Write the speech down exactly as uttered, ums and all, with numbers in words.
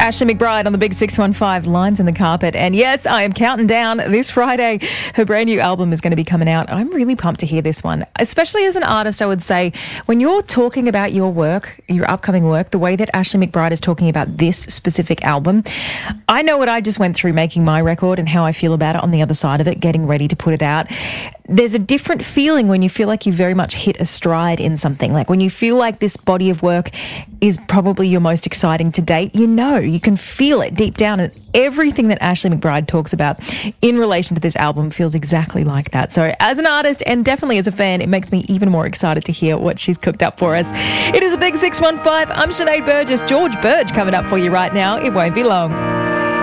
Ashley McBryde on the Big six one five, Lines in the Carpet. And yes, I am counting down this Friday. Her brand new album is going to be coming out. I'm really pumped to hear this one, especially as an artist. I would say when you're talking about your work, your upcoming work, the way that Ashley McBryde is talking about this specific album, I know what I just went through making my record and how I feel about it on the other side of it, getting ready to put it out. There's a different feeling when you feel like you very much hit a stride in something. Like when you feel like this body of work is probably your most exciting to date, you know, you can feel it deep down, and everything that Ashley McBryde talks about in relation to this album feels exactly like that. So as an artist and definitely as a fan, it makes me even more excited to hear what she's cooked up for us. It is a Big six one five. I'm Sinead Burgess. George Burge coming up for you right now. It won't be long.